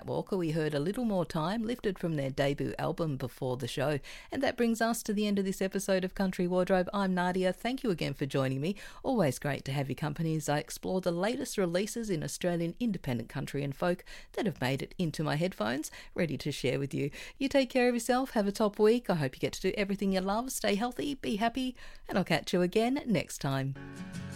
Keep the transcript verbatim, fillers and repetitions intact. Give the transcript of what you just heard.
Walker, we heard A Little More Time, lifted from their debut album Before the Show. And that brings us to the end of this episode of Country Wardrobe. I'm Nadia. Thank you again for joining me. Always great to have your company as I explore the latest releases in Australian independent country and folk that have made it into my headphones, ready to share with you. You take care of yourself, have a top week. I hope you get to do everything you love, stay healthy, be happy, and I'll catch you again next time.